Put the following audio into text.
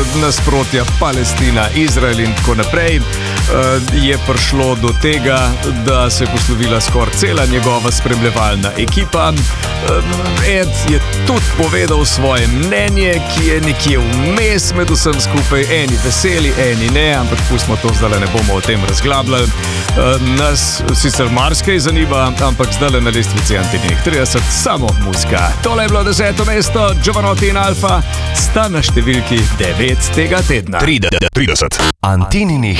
nasprotja Palestina, Izrael in tako naprej, je prišlo do tega, da se je poslovila skoraj cela njegova spremljevalna ekipa. Ed je tudi povedal svoje mnenje, ki je nekje vmes med vsem skupaj, eni veseli, eni ne, ampak pustimo to, zdaj ne bomo o tem razglabljali. Nas sicer marsikaj zanima, ampak zdaj na lestvici Antininih 30 samo muzika. Tole je bilo 10. mesto, Jovanotti in Alfa sta na številki 9 tega tedna. 30. Antininih